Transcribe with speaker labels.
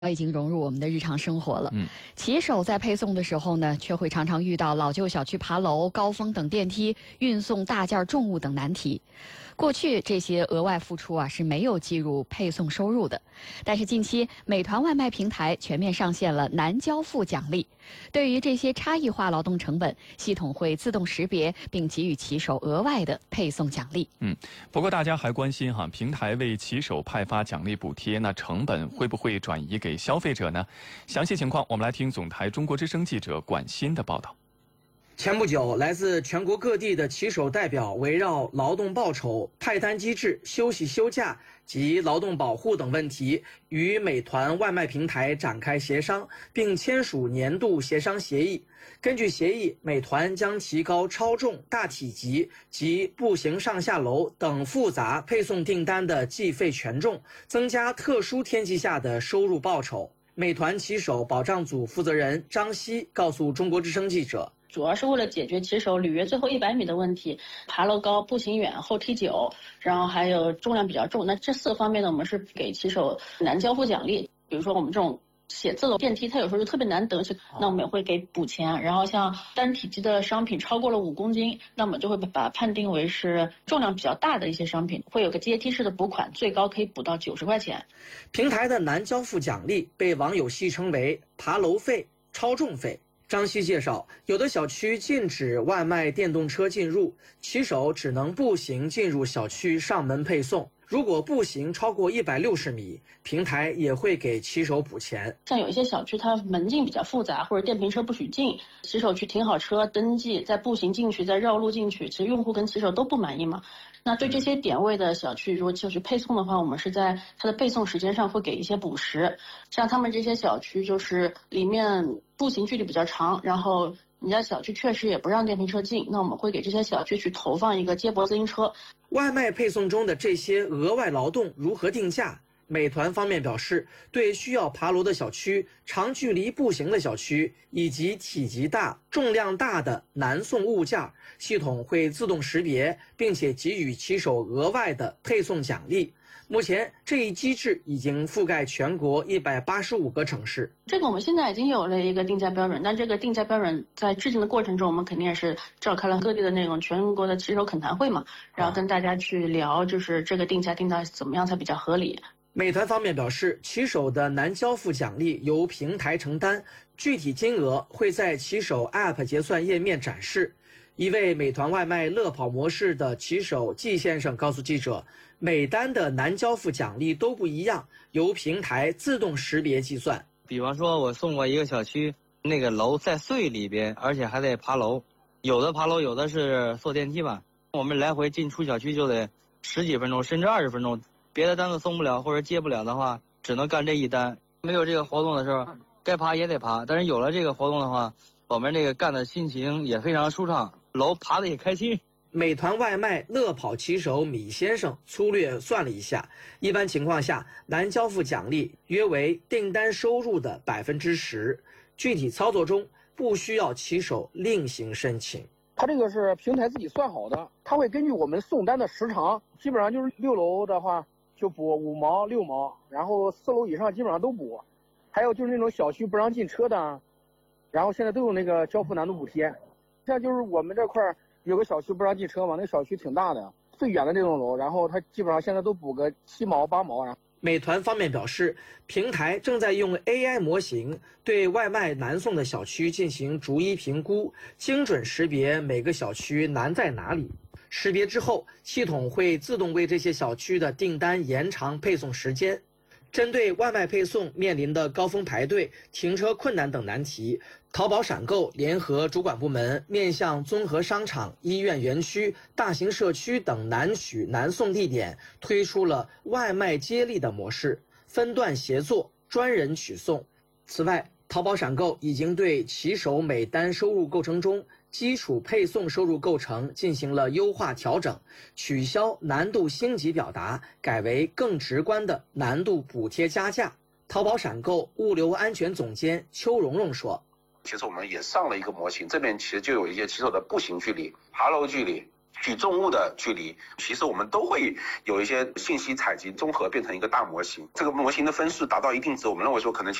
Speaker 1: 已经融入我们的日常生活了。骑手在配送的时候呢，却会常常遇到老旧小区爬楼、高峰等电梯、运送大件重物等难题。过去这些额外付出是没有计入配送收入的，但是近期美团外卖平台全面上线了难交付奖励，对于这些差异化劳动成本，系统会自动识别并给予骑手额外的配送奖励。
Speaker 2: 不过大家还关心平台为骑手派发奖励补贴，那成本会不会转移给消费者呢？详细情况我们来听总台中国之声记者管欣的报道。
Speaker 3: 前不久，来自全国各地的骑手代表围绕劳动报酬、派单机制、休息休假及劳动保护等问题，与美团外卖平台展开协商，并签署年度协商协议。根据协议，美团将提高超重、大体积及步行上下楼等复杂配送订单的计费权重，增加特殊天气下的收入报酬。美团骑手保障组负责人张希告诉中国之声记者，
Speaker 4: 主要是为了解决骑手履约最后100米的问题，爬楼高、步行远、后踢久，然后还有重量比较重。那这4个方面呢，我们是给骑手难交付奖励。比如说我们这种写字楼电梯，它有时候就特别难得，那我们也会给补钱。然后像单体积的商品超过了5公斤，那我们就会把它判定为是重量比较大的一些商品，会有个阶梯式的补款，最高可以补到90块钱。
Speaker 3: 平台的难交付奖励被网友戏称为爬楼费、超重费。张希介绍，有的小区禁止外卖电动车进入，骑手只能步行进入小区上门配送。如果步行超过160米，平台也会给骑手补钱。
Speaker 4: 像有一些小区它门禁比较复杂，或者电瓶车不许进，骑手去停好车登记，再步行进去，再绕路进去，其实用户跟骑手都不满意嘛。那对这些点位的小区，如果就是配送的话，我们是在它的配送时间上会给一些补时。像他们这些小区就是里面步行距离比较长，然后人家小区确实也不让电瓶车进，那我们会给这些小区去投放一个接驳自行车。
Speaker 3: 外卖配送中的这些额外劳动如何定价？美团方面表示，对需要爬楼的小区、长距离步行的小区以及体积大、重量大的难送物件，系统会自动识别，并且给予骑手额外的配送奖励。目前这一机制已经覆盖全国185个城市。
Speaker 4: 这个我们现在已经有了一个定价标准，但这个定价标准在制定的过程中，我们肯定也是召开了各地的那种全国的骑手恳谈会嘛，然后跟大家去聊，就是这个定价定到怎么样才比较合理。
Speaker 3: 美团方面表示，骑手的难交付奖励由平台承担，具体金额会在骑手 App 结算页面展示。一位美团外卖乐跑模式的骑手季先生告诉记者，每单的难交付奖励都不一样，由平台自动识别计算。
Speaker 5: 比方说我送过一个小区，那个楼在穗里边，而且还得爬楼，有的爬楼，有的是坐电梯吧。我们来回进出小区就得10几分钟甚至20分钟，别的单子送不了或者接不了的话，只能干这一单。没有这个活动的时候，该爬也得爬，但是有了这个活动的话，我们这个干的心情也非常舒畅，楼爬得也开心。
Speaker 3: 美团外卖乐跑骑手米先生粗略算了一下，一般情况下难交付奖励约为订单收入的10%，具体操作中不需要骑手另行申请。
Speaker 6: 它这个是平台自己算好的，它会根据我们送单的时长，基本上就是6楼的话就补5毛6毛，然后4楼以上基本上都补。还有就是那种小区不让进车的，然后现在都有那个交付难度补贴。像就是我们这块有个小区不让进车嘛，那小区挺大的，最远的那栋楼，然后它基本上现在都补个7毛8毛啊。
Speaker 3: 美团方面表示，平台正在用 AI 模型对外卖难送的小区进行逐一评估，精准识别每个小区难在哪里。识别之后，系统会自动为这些小区的订单延长配送时间。针对外卖配送面临的高峰排队、停车困难等难题，淘宝闪购联合主管部门面向综合商场、医院园区、大型社区等难取难送地点，推出了外卖接力的模式，分段协作，专人取送。此外，淘宝闪购已经对骑手每单收入构成中基础配送收入构成进行了优化调整，取消难度星级表达，改为更直观的难度补贴加价。淘宝闪购物流安全总监邱蓉蓉说，
Speaker 7: 其实我们也上了一个模型，这边其实就有一些骑手的步行距离、爬楼距离、 举重物的距离，其实我们都会有一些信息采集综合变成一个大模型。这个模型的分数达到一定值，我们认为说可能